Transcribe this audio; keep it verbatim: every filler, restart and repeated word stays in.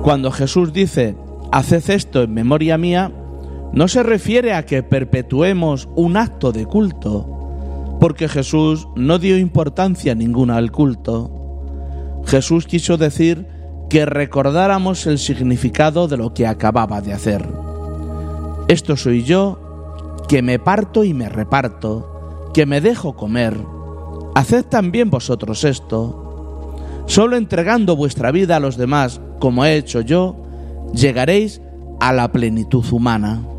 Cuando Jesús dice, haced esto en memoria mía, no se refiere a que perpetuemos un acto de culto, porque Jesús no dio importancia ninguna al culto. Jesús quiso decir que recordáramos el significado de lo que acababa de hacer. Esto soy yo, que me parto y me reparto, que me dejo comer. Haced también vosotros esto. Solo entregando vuestra vida a los demás, como he hecho yo, llegaréis a la plenitud humana.